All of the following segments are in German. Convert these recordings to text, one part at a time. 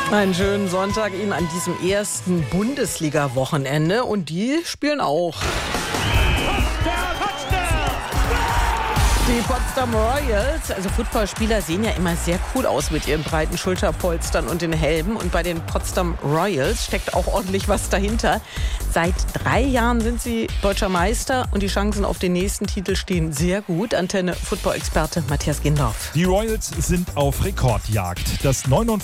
Einen schönen Sonntag Ihnen an diesem ersten Bundesliga-Wochenende. Und die spielen auch. Die Potsdam Royals, also Footballspieler, sehen ja immer sehr cool aus mit ihren breiten Schulterpolstern und den Helmen. Und bei den Potsdam Royals steckt auch ordentlich was dahinter. Seit 3 Jahren sind sie deutscher Meister und die Chancen auf den nächsten Titel stehen sehr gut. Antenne-Football-Experte Matthias Gindorf. Die Royals sind auf Rekordjagd. Das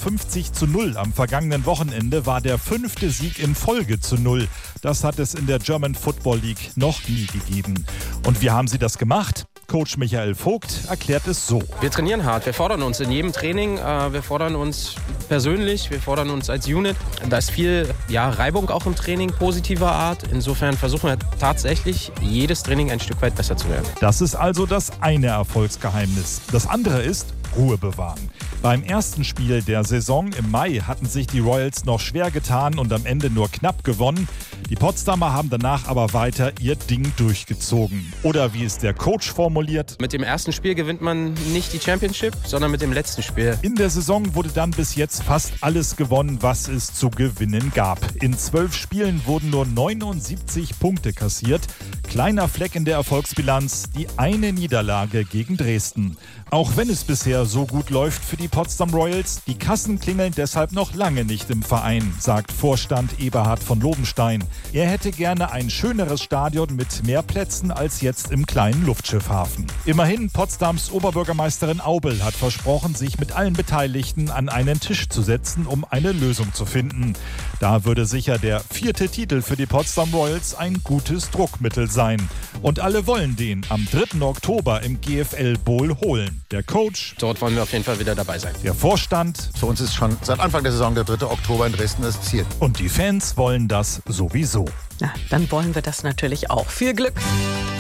59:0 am vergangenen Wochenende war der 5. Sieg in Folge zu 0. Das hat es in der German Football League noch nie gegeben. Und wie haben sie das gemacht? Coach Michael Vogt erklärt es so. Wir trainieren hart, wir fordern uns in jedem Training, wir fordern uns persönlich, wir fordern uns als Unit. Da ist viel Reibung auch im Training, positiver Art. Insofern versuchen wir tatsächlich, jedes Training ein Stück weit besser zu werden. Das ist also das eine Erfolgsgeheimnis. Das andere ist Ruhe bewahren. Beim ersten Spiel der Saison im Mai hatten sich die Royals noch schwer getan und am Ende nur knapp gewonnen. Die Potsdamer haben danach aber weiter ihr Ding durchgezogen. Oder wie es der Coach formuliert: Mit dem ersten Spiel gewinnt man nicht die Championship, sondern mit dem letzten Spiel. In der Saison wurde dann bis jetzt fast alles gewonnen, was es zu gewinnen gab. In 12 Spielen wurden nur 79 Punkte kassiert. Kleiner Fleck in der Erfolgsbilanz, die eine Niederlage gegen Dresden. Auch wenn es bisher so gut läuft für die Potsdam Royals, die Kassen klingeln deshalb noch lange nicht im Verein, sagt Vorstand Eberhard von Lobenstein. Er hätte gerne ein schöneres Stadion mit mehr Plätzen als jetzt im kleinen Luftschiffhafen. Immerhin, Potsdams Oberbürgermeisterin Aubel hat versprochen, sich mit allen Beteiligten an einen Tisch zu setzen, um eine Lösung zu finden. Da würde sicher der 4. Titel für die Potsdam Royals ein gutes Druckmittel sein. Und alle wollen den am 3. Oktober im GFL Bowl holen. Der Coach: Dort wollen wir auf jeden Fall wieder dabei sein. Der Vorstand: Für uns ist schon seit Anfang der Saison der 3. Oktober in Dresden das Ziel. Und die Fans wollen das sowieso. Na, dann wollen wir das natürlich auch. Viel Glück!